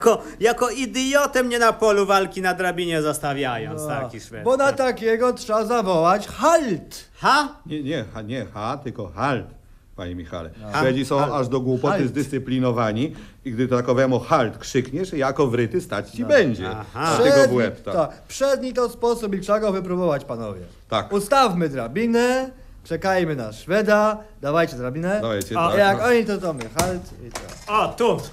Jako idiotę mnie na polu walki na drabinie zostawiając, taki Szwed. Bo na takiego trzeba zawołać halt. Ha? Nie ha, tylko halt, panie Michale. Szwedzi są aż do głupoty Halt. zdyscyplinowani i gdy takowemu halt krzykniesz, jako wryty stać ci będzie. Aha. A tego w łeb, tak. Przedni to sposób i trzeba go wypróbować, panowie. Tak. Ustawmy drabinę, czekajmy na Szweda, dawajcie drabinę. Dawajcie, O, tak. Jak oni to my, halt i tak. O,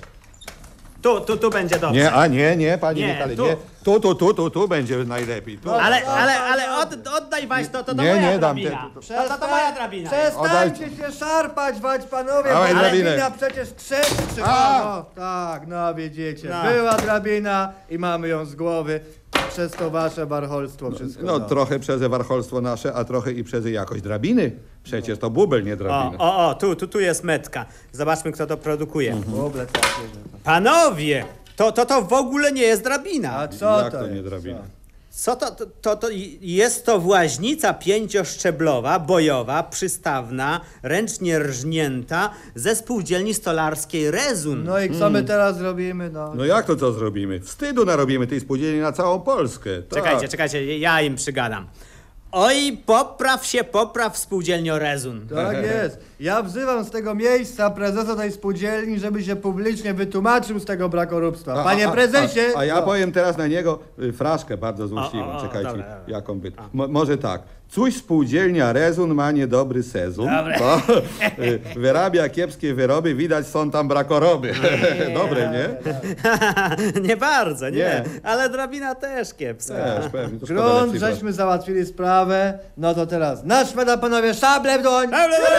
tu będzie dobrze. Nie, panie Nie, Michale, tu. nie. Tu będzie najlepiej. Tu. Ale oddaj Waś, to Nie, moja nie dam drabina. te- To moja drabina. Przestańcie się szarpać, wać panowie, Dawaj bo drabinę. drabina przecież trzeszczy. A! No, tak, no widzicie, No. była drabina i mamy ją z głowy. Przez to wasze warcholstwo wszystko. No trochę przez warcholstwo nasze, a trochę i przez jakość drabiny. Przecież to bubel, nie drabina. Tu jest metka. Zobaczmy, kto to produkuje. Woble takie, że... Panowie, to w ogóle nie jest drabina. A co Jak to to jest? nie drabina? Co to jest to właźnica 5-szczeblowa, bojowa, przystawna, ręcznie rżnięta ze spółdzielni stolarskiej Rezun. No i co my teraz zrobimy? No jak to co zrobimy? Wstydu narobimy tej spółdzielni na całą Polskę. Tak. Czekajcie, ja im przygadam. Oj, popraw spółdzielnio Rezun. Tak jest. Ja wzywam z tego miejsca prezesa tej spółdzielni, żeby się publicznie wytłumaczył z tego brakorupstwa. Panie prezesie! A ja No. powiem teraz na niego fraszkę bardzo złośliwą. O, Czekajcie, dobra. jaką by... Może tak. Coś spółdzielnia Rezun ma niedobry sezon. Bo, wyrabia kiepskie wyroby, widać są tam brakoroby. Dobre, nie? Nie bardzo, nie. Nie. Ale drabina też kiepska. Też, pewnie. To szkoda Grunt, lepszej żeśmy załatwili sprawę. No to teraz na Szweda, panowie, szable w dłoń!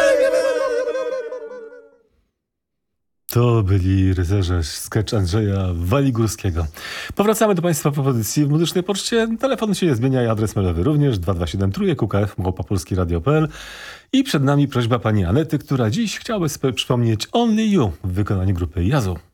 To byli rycerze sketch Andrzeja Waligórskiego. Powracamy do Państwa po pozycji w Muzycznej Poczcie. Telefon się nie zmienia i adres mailowy również 2273 @ukf.polskiradio.pl. I przed nami prośba pani Anety, która dziś chciałaby sobie przypomnieć Only You w wykonaniu grupy Yazoo.